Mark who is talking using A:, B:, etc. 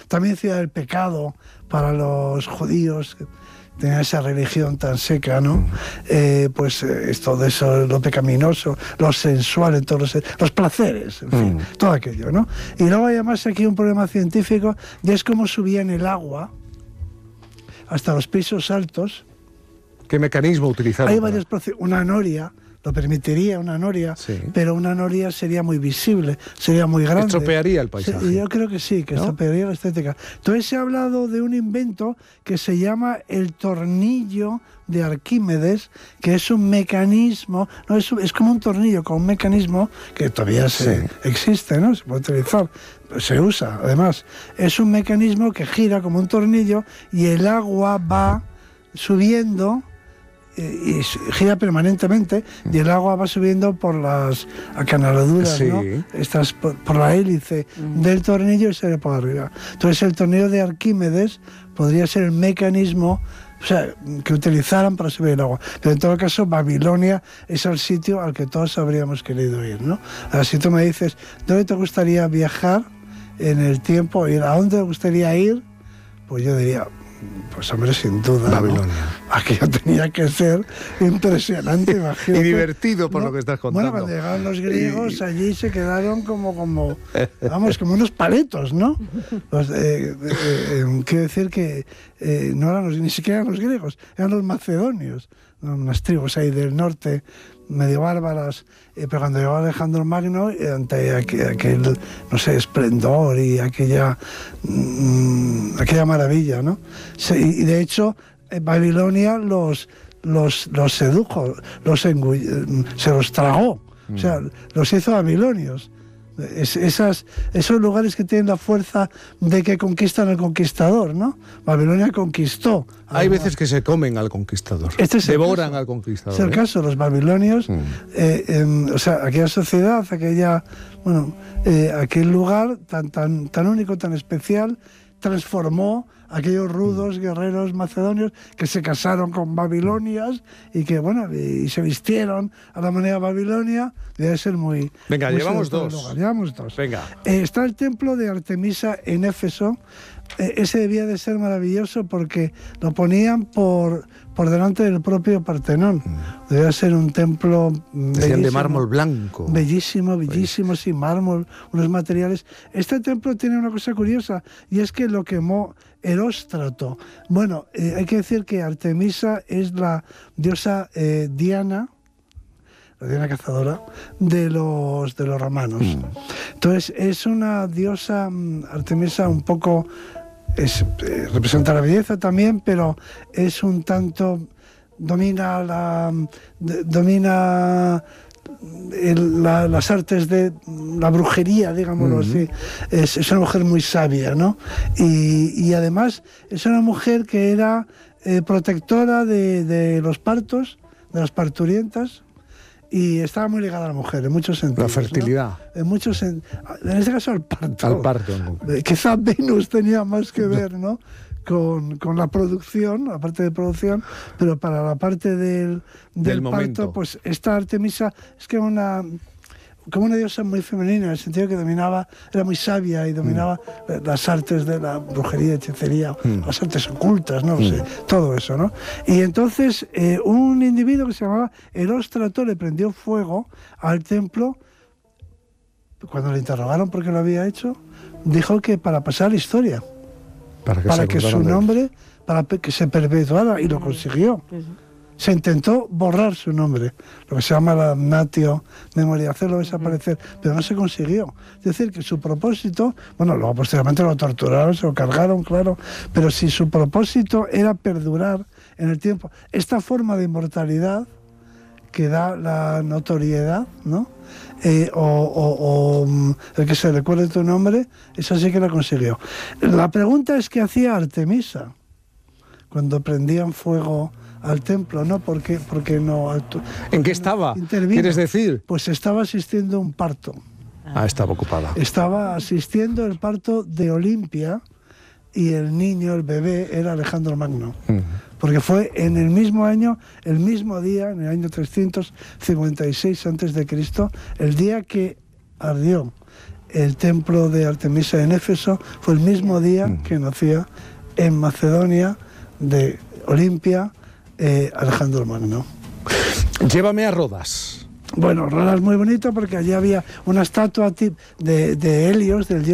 A: también ciudad del pecado para los judíos, que tenían esa religión tan seca, ¿no? Pues todo eso, lo pecaminoso, lo sensual, en todos los placeres, en fin, todo aquello, ¿no? Y luego hay además aquí un problema científico, y es cómo subían el agua hasta los pisos altos.
B: ¿Qué mecanismo utilizaron?
A: Hay varios procesos. Una noria, lo permitiría una noria, sí, pero una noria sería muy visible, sería muy grande.
B: Estropearía el paisaje.
A: Sí, yo creo que sí, que ¿no? Estropearía la estética. Entonces se ha hablado de un invento que se llama el tornillo de Arquímedes, que es un mecanismo, no es como un tornillo con un mecanismo que todavía existe, ¿no? Se puede utilizar, se usa, además. Es un mecanismo que gira como un tornillo y el agua va subiendo y gira permanentemente y el agua va subiendo por las acanaladuras, sí, ¿no? Estas por la hélice del tornillo y se ve por arriba. Entonces el tornillo de Arquímedes podría ser el mecanismo, o sea, que utilizaran para subir el agua. Pero en todo caso, Babilonia es el sitio al que todos habríamos querido ir, ¿no? Ahora, si tú me dices, ¿dónde te gustaría viajar en el tiempo? ¿A dónde te gustaría ir? Pues yo diría, pues hombre, sin duda,
B: Babilonia,
A: ¿no? Aquello tenía que ser impresionante, imagínate.
B: Y divertido por, ¿no?, lo que estás contando.
A: Bueno, cuando llegaron los griegos, allí se quedaron como como unos paletos, ¿no? Pues, quiero decir que no eran ni siquiera los griegos, eran los macedonios, ¿no? Unas tribus ahí del norte, medio bárbaras, pero cuando llegó Alejandro Magno, ante aquel, no sé, esplendor y aquella maravilla, ¿no? Y de hecho, Babilonia los sedujo, se los tragó, o sea, los hizo babilonios. Esos lugares que tienen la fuerza de que conquistan al conquistador, ¿no? Babilonia conquistó.
B: Hay veces que se comen al conquistador, devoran al conquistador.
A: Es el caso, los babilonios, o sea, aquella sociedad, aquel lugar tan único, tan especial, transformó aquellos rudos guerreros macedonios que se casaron con babilonias y que, y se vistieron a la manera Babilonia. Debe ser muy...
B: Venga,
A: muy
B: llevamos dos. Venga.
A: Está el templo de Artemisa en Éfeso. Ese debía de ser maravilloso porque lo ponían por delante del propio Partenón. Debía ser un templo
B: bellísimo, de mármol blanco.
A: Bellísimo, sin mármol, unos materiales. Este templo tiene una cosa curiosa, y es que lo quemó Heróstrato. Bueno, hay que decir que Artemisa es la diosa Diana, la Diana cazadora, de los romanos. Entonces, es una diosa, Artemisa, un poco... representa la belleza también, pero es un tanto... domina las artes de la brujería, digámoslo así. Es una mujer muy sabia, ¿no? Y además es una mujer que era protectora de los partos, de las parturientas, y estaba muy ligada a la mujer en muchos sentidos.
B: La fertilidad.
A: ¿No? En este caso al parto.
B: Al parto.
A: Quizá Venus tenía más que ver, ¿no?, con la producción, la parte de producción, pero para la parte del parto,
B: momento.
A: Pues esta Artemisa es que como una diosa muy femenina, en el sentido que era muy sabia y dominaba las artes de la brujería, hechicería, las artes ocultas, no sé, todo eso, ¿no? Y entonces un individuo que se llamaba Heróstrato le prendió fuego al templo. Cuando le interrogaron por qué lo había hecho, dijo que para pasar la historia, para que su nombre, para que se perpetuara, y lo consiguió. Se intentó borrar su nombre, lo que se llama la damnatio memoria, hacerlo desaparecer, pero no se consiguió. Es decir, que su propósito, luego posteriormente lo torturaron, se lo cargaron, claro, pero si su propósito era perdurar en el tiempo, esta forma de inmortalidad que da la notoriedad, ¿no? El que se recuerde tu nombre, eso sí que lo consiguió. La pregunta es qué hacía Artemisa cuando prendían fuego al templo, ¿no? Porque no...
B: ¿En qué estaba? ¿Quieres decir?
A: Pues estaba asistiendo a un parto.
B: Estaba ocupada.
A: Estaba asistiendo al parto de Olimpia, y el niño, el bebé, era Alejandro Magno. Porque fue en el mismo año, el mismo día, en el año 356 a.C., el día que ardió el templo de Artemisa en Éfeso fue el mismo día que nacía en Macedonia de Olimpia Alejandro el Magno.
B: Llévame a Rodas.
A: Bueno, Rodas es muy bonito porque allí había una estatua de Helios, del dios